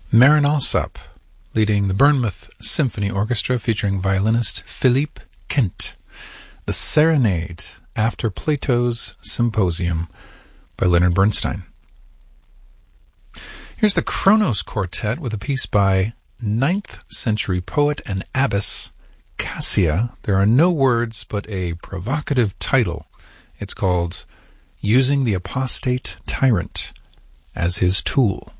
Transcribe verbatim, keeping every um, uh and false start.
Marin Alsop, leading the Bournemouth Symphony Orchestra featuring violinist Philippe Kent. The Serenade, After Plato's Symposium by Leonard Bernstein. Here's the Kronos Quartet with a piece by ninth century poet and abbess Cassia. There are no words but a provocative title. It's called Using the Apostate Tyrant as His Tool.